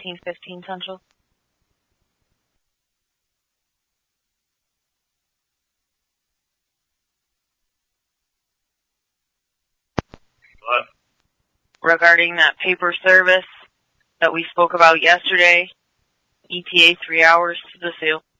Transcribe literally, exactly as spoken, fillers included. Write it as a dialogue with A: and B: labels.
A: seventeen fifteen Central.
B: What?
A: Regarding that paper service that we spoke about yesterday, E T A three hours to the seal.